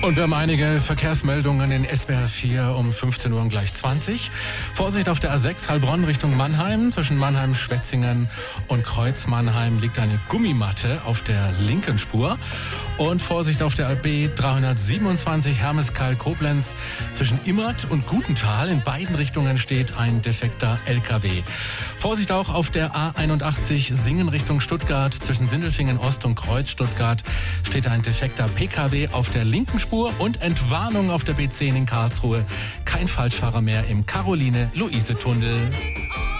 Und wir haben einige Verkehrsmeldungen in SWR 4 um 15 Uhr und gleich 20. Vorsicht auf der A6 Heilbronn Richtung Mannheim. Zwischen Mannheim, Schwetzingen und Kreuz Mannheim liegt eine Gummimatte auf der linken Spur. Und Vorsicht auf der AB 327 Hermeskeil-Koblenz. Zwischen Immert und Gutenthal in beiden Richtungen steht ein defekter LKW. Vorsicht auch auf der A81 Singen Richtung Stuttgart. Zwischen Sindelfingen Ost und Kreuz Stuttgart steht ein defekter PKW auf der linken Spur. Und Entwarnung auf der B10 in Karlsruhe. Kein Falschfahrer mehr im Caroline-Luise-Tunnel.